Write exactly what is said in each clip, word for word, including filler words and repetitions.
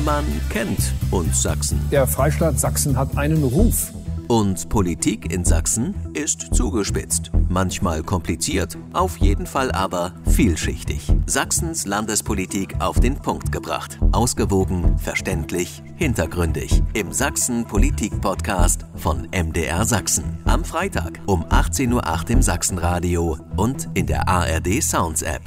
Man kennt uns Sachsen. Der Freistaat Sachsen hat einen Ruf. Und Politik in Sachsen ist zugespitzt. Manchmal kompliziert, auf jeden Fall aber vielschichtig. Sachsens Landespolitik auf den Punkt gebracht. Ausgewogen, verständlich, hintergründig. Im Sachsen-Politik-Podcast von M D R Sachsen. Am Freitag um achtzehn Uhr acht im Sachsenradio und in der A R D Sounds App.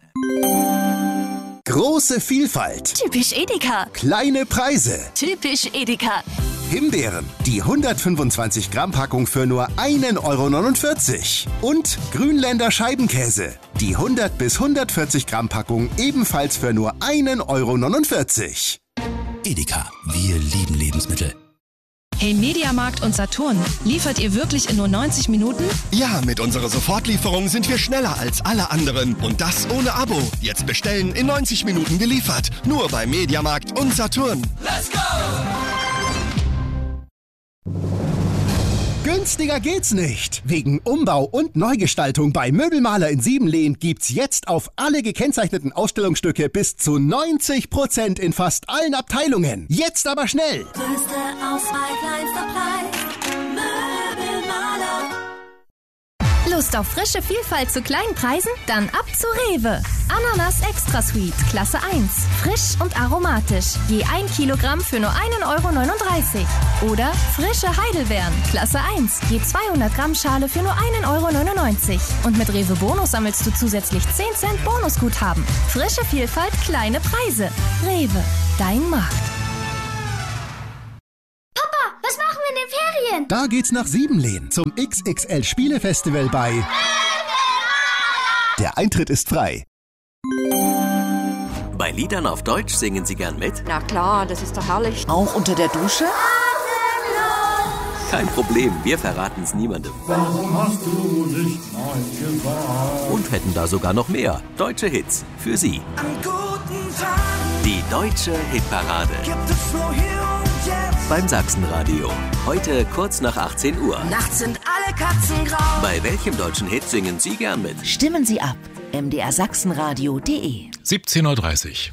Große Vielfalt. Typisch Edeka. Kleine Preise. Typisch Edeka. Himbeeren, die hundertfünfundzwanzig Gramm Packung für nur ein Euro neunundvierzig. Und Grünländer Scheibenkäse, die hundert bis hundertvierzig Gramm Packung ebenfalls für nur ein Euro neunundvierzig. Edeka, wir lieben Lebensmittel. Hey Mediamarkt und Saturn, liefert ihr wirklich in nur neunzig Minuten? Ja, mit unserer Sofortlieferung sind wir schneller als alle anderen. Und das ohne Abo. Jetzt bestellen, in neunzig Minuten geliefert. Nur bei Mediamarkt und Saturn. Let's go! Günstiger geht's nicht. Wegen Umbau und Neugestaltung bei Möbelmaler in Siebenlehn gibt's jetzt auf alle gekennzeichneten Ausstellungsstücke bis zu neunzig Prozent in fast allen Abteilungen. Jetzt aber schnell! Größte Auswahl, kleinster Preis. Möbelmaler. Lust auf frische Vielfalt zu kleinen Preisen? Dann ab zu Rewe. Ananas Extra Sweet, Klasse eins. Frisch und aromatisch. Je ein Kilogramm für nur ein Euro neununddreißig. Oder frische Heidelbeeren, Klasse eins. Je zweihundert Gramm Schale für nur ein Euro neunundneunzig. Und mit Rewe Bonus sammelst du zusätzlich zehn Cent Bonusguthaben. Frische Vielfalt, kleine Preise. Rewe, dein Markt. Was machen wir in den Ferien? Da geht's nach Siebenlehn zum X X L Spielefestival bei Der Eintritt ist frei. Bei Liedern auf Deutsch singen Sie gern mit? Na klar, das ist doch herrlich. Auch unter der Dusche? Kein Problem, wir verraten es niemandem. Warum hast du nicht Nein gesagt? Und hätten da sogar noch mehr deutsche Hits für Sie. An guten Tagen. Die Deutsche Hitparade. Gibt es nur hier und jetzt. Beim Sachsenradio. Heute kurz nach achtzehn Uhr. Nachts sind alle Katzen grau. Bei welchem deutschen Hit singen Sie gern mit? Stimmen Sie ab. m d r sachsenradio punkt d e siebzehn Uhr dreißig.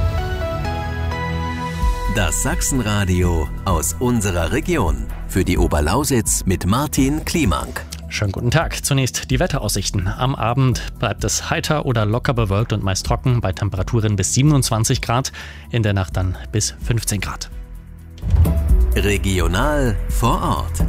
Das Sachsenradio aus unserer Region. Für die Oberlausitz mit Martin Kliemank. Schönen guten Tag. Zunächst die Wetteraussichten. Am Abend bleibt es heiter oder locker bewölkt und meist trocken bei Temperaturen bis siebenundzwanzig Grad. In der Nacht dann bis fünfzehn Grad. Regional vor Ort.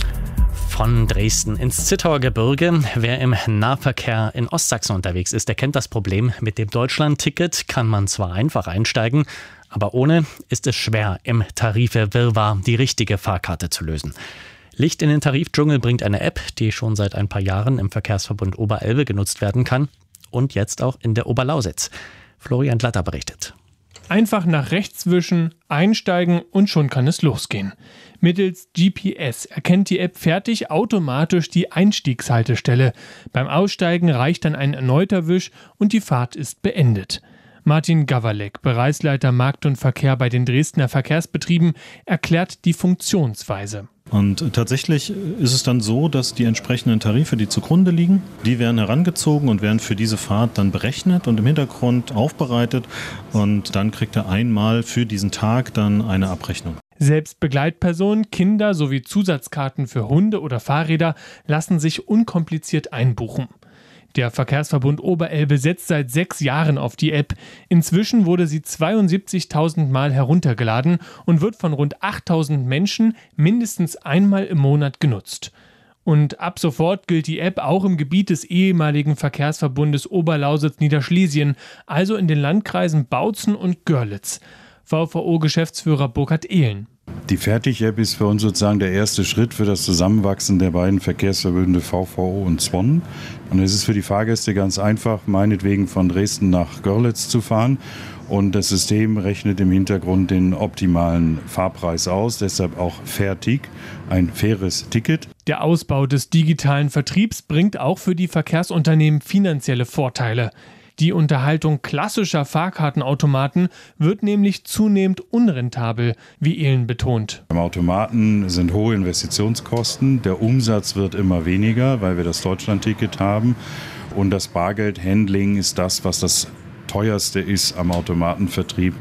Von Dresden ins Zittauer Gebirge. Wer im Nahverkehr in Ostsachsen unterwegs ist, der kennt das Problem. Mit dem Deutschland-Ticket kann man zwar einfach einsteigen, aber ohne ist es schwer, im Tarifwirrwarr die richtige Fahrkarte zu lösen. Licht in den Tarifdschungel bringt eine App, die schon seit ein paar Jahren im Verkehrsverbund Oberelbe genutzt werden kann und jetzt auch in der Oberlausitz. Florian Glatter berichtet. Einfach nach rechts wischen, einsteigen und schon kann es losgehen. Mittels G P S erkennt die App fertig automatisch die Einstiegshaltestelle. Beim Aussteigen reicht dann ein erneuter Wisch und die Fahrt ist beendet. Martin Gawalek, Bereichsleiter Markt und Verkehr bei den Dresdner Verkehrsbetrieben, erklärt die Funktionsweise. Und tatsächlich ist es dann so, dass die entsprechenden Tarife, die zugrunde liegen, die werden herangezogen und werden für diese Fahrt dann berechnet und im Hintergrund aufbereitet. Und dann kriegt er einmal für diesen Tag dann eine Abrechnung. Selbst Begleitpersonen, Kinder sowie Zusatzkarten für Hunde oder Fahrräder lassen sich unkompliziert einbuchen. Der Verkehrsverbund Oberelbe setzt seit sechs Jahren auf die App. Inzwischen wurde sie zweiundsiebzigtausend Mal heruntergeladen und wird von rund achttausend Menschen mindestens einmal im Monat genutzt. Und ab sofort gilt die App auch im Gebiet des ehemaligen Verkehrsverbundes Oberlausitz-Niederschlesien, also in den Landkreisen Bautzen und Görlitz. V V O-Geschäftsführer Burkhard Ehlen. Die Fertig-App ist für uns sozusagen der erste Schritt für das Zusammenwachsen der beiden Verkehrsverbünde V V O und Zwon. Und es ist für die Fahrgäste ganz einfach, meinetwegen von Dresden nach Görlitz zu fahren. Und das System rechnet im Hintergrund den optimalen Fahrpreis aus, deshalb auch Fertig, ein faires Ticket. Der Ausbau des digitalen Vertriebs bringt auch für die Verkehrsunternehmen finanzielle Vorteile. Die Unterhaltung klassischer Fahrkartenautomaten wird nämlich zunehmend unrentabel, wie Ehlen betont. Beim Automaten sind hohe Investitionskosten, der Umsatz wird immer weniger, weil wir das Deutschlandticket haben. Und das Bargeldhandling ist das, was das teuerste ist am Automatenvertrieb,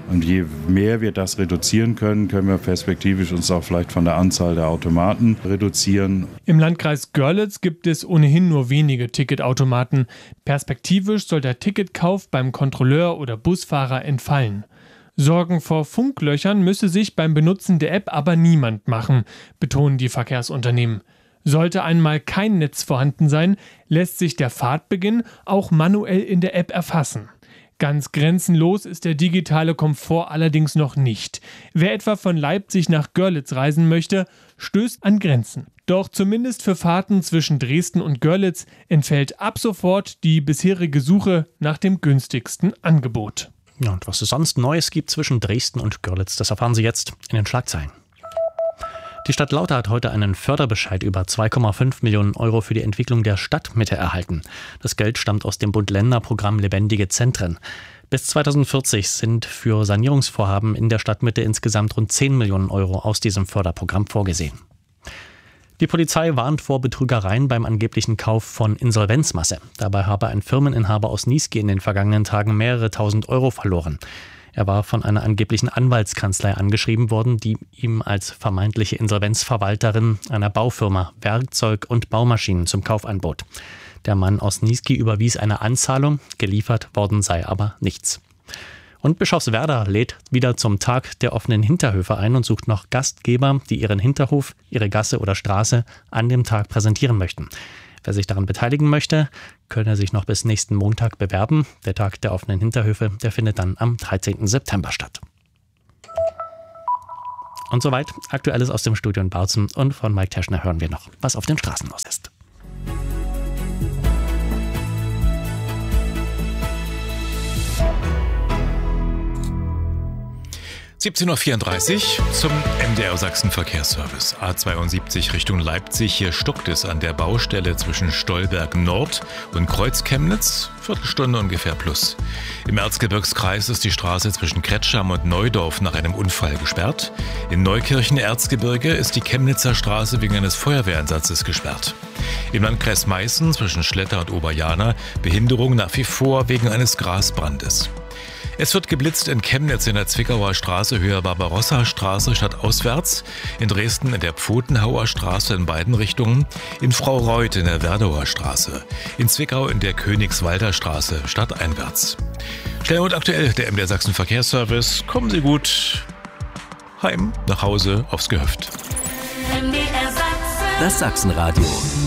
Und je mehr wir das reduzieren können, können wir perspektivisch uns auch vielleicht von der Anzahl der Automaten reduzieren. Im Landkreis Görlitz gibt es ohnehin nur wenige Ticketautomaten. Perspektivisch soll der Ticketkauf beim Kontrolleur oder Busfahrer entfallen. Sorgen vor Funklöchern müsse sich beim Benutzen der App aber niemand machen, betonen die Verkehrsunternehmen. Sollte einmal kein Netz vorhanden sein, lässt sich der Fahrtbeginn auch manuell in der App erfassen. Ganz grenzenlos ist der digitale Komfort allerdings noch nicht. Wer etwa von Leipzig nach Görlitz reisen möchte, stößt an Grenzen. Doch zumindest für Fahrten zwischen Dresden und Görlitz entfällt ab sofort die bisherige Suche nach dem günstigsten Angebot. Ja, und was es sonst Neues gibt zwischen Dresden und Görlitz, das erfahren Sie jetzt in den Schlagzeilen. Die Stadt Lauter hat heute einen Förderbescheid über zwei Komma fünf Millionen Euro für die Entwicklung der Stadtmitte erhalten. Das Geld stammt aus dem Bund-Länder-Programm Lebendige Zentren. Bis zweitausendvierzig sind für Sanierungsvorhaben in der Stadtmitte insgesamt rund zehn Millionen Euro aus diesem Förderprogramm vorgesehen. Die Polizei warnt vor Betrügereien beim angeblichen Kauf von Insolvenzmasse. Dabei habe ein Firmeninhaber aus Niesky in den vergangenen Tagen mehrere tausend Euro verloren. Er war von einer angeblichen Anwaltskanzlei angeschrieben worden, die ihm als vermeintliche Insolvenzverwalterin einer Baufirma Werkzeug und Baumaschinen zum Kauf anbot. Der Mann aus Niesky überwies eine Anzahlung, geliefert worden sei aber nichts. Und Bischofswerda lädt wieder zum Tag der offenen Hinterhöfe ein und sucht noch Gastgeber, die ihren Hinterhof, ihre Gasse oder Straße an dem Tag präsentieren möchten. Wer sich daran beteiligen möchte, könne sich noch bis nächsten Montag bewerben. Der Tag der offenen Hinterhöfe, der findet dann am dreizehnten September statt. Und soweit Aktuelles aus dem Studio in Bautzen, und von Mike Teschner hören wir noch, was auf den Straßen los ist. siebzehn Uhr vierunddreißig zum M D R Sachsen Verkehrsservice. A zweiundsiebzig Richtung Leipzig. Hier stockt es an der Baustelle zwischen Stolberg Nord und Kreuz-Chemnitz. Viertelstunde ungefähr plus. Im Erzgebirgskreis ist die Straße zwischen Kretscham und Neudorf nach einem Unfall gesperrt. In Neukirchen-Erzgebirge ist die Chemnitzer Straße wegen eines Feuerwehreinsatzes gesperrt. Im Landkreis Meißen zwischen Schletter und Oberjana Behinderung nach wie vor wegen eines Grasbrandes. Es wird geblitzt in Chemnitz in der Zwickauer Straße Höhe Barbarossa-Straße stadtauswärts, in Dresden in der Pfotenhauer Straße in beiden Richtungen, in Fraureuth in der Werdauer Straße, in Zwickau in der Königswalder Straße stadteinwärts. Schnell und aktuell der M D R Sachsen Verkehrsservice. Kommen Sie gut heim, nach Hause, aufs Gehöft. M D R Sachsen. Das Sachsenradio.